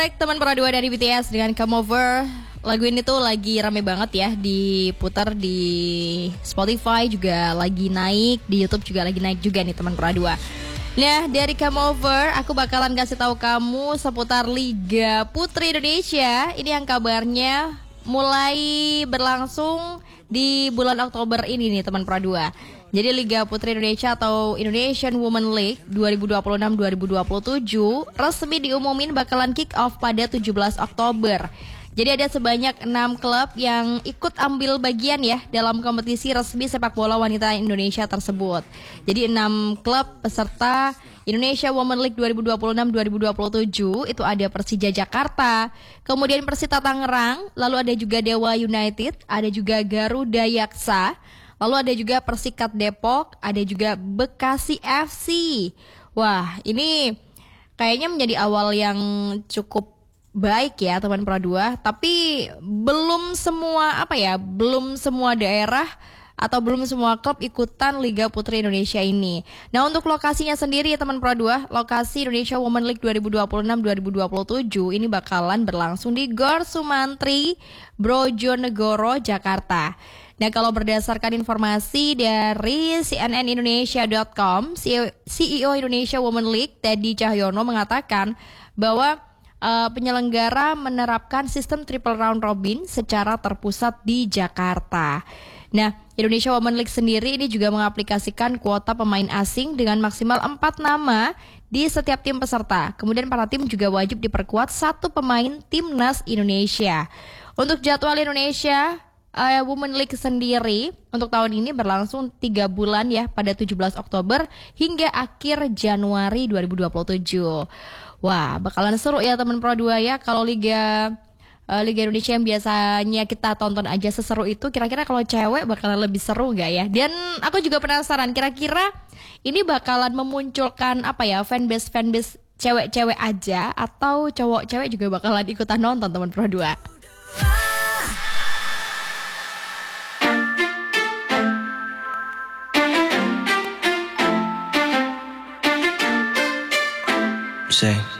Baik, teman Pro 2 dari BTS dengan Come Over. Lagu ini tuh lagi rame banget ya, diputar di Spotify juga lagi naik, di YouTube juga lagi naik juga nih teman Pro 2. Nah, dari Come Over, aku bakalan kasih tahu kamu seputar Liga Putri Indonesia. Ini yang kabarnya mulai berlangsung di bulan Oktober ini nih teman Pro 2. Jadi Liga Putri Indonesia atau Indonesian Women League 2026-2027 resmi diumumin bakalan kick off pada 17 Oktober. Jadi ada sebanyak 6 klub yang ikut ambil bagian ya dalam kompetisi resmi sepak bola wanita Indonesia tersebut. Jadi 6 klub peserta Indonesia Women League 2026-2027 itu ada Persija Jakarta, kemudian Persita Tangerang, lalu ada juga Dewa United, ada juga Garuda Yaksa, lalu ada juga Persikat Depok, ada juga Bekasi FC. Wah, ini kayaknya menjadi awal yang cukup baik ya teman Pro 2, tapi belum semua daerah atau belum semua klub ikutan Liga Putri Indonesia ini. Nah, untuk lokasinya sendiri ya teman Pro 2, lokasi Indonesia Women League 2026-2027 ini bakalan berlangsung di Gor Sumantri, Brojonegoro, Jakarta. Nah, kalau berdasarkan informasi dari cnnindonesia.com, CEO Indonesia Women League Teddy Cahyono mengatakan bahwa penyelenggara menerapkan sistem triple round robin secara terpusat di Jakarta. Nah, Indonesia Women League sendiri ini juga mengaplikasikan kuota pemain asing dengan maksimal 4 nama di setiap tim peserta. Kemudian para tim juga wajib diperkuat 1 pemain timnas Indonesia. Untuk jadwal Indonesia Women League sendiri untuk tahun ini berlangsung 3 bulan ya, pada 17 Oktober hingga akhir Januari 2027. Wah, bakalan seru ya teman Pro 2 ya. Kalau Liga Indonesia yang biasanya kita tonton aja seseru itu, kira-kira kalau cewek bakalan lebih seru gak ya? Dan aku juga penasaran, kira-kira ini bakalan memunculkan fanbase cewek-cewek aja atau cowok-cewek juga bakalan ikutan nonton teman Pro 2. Say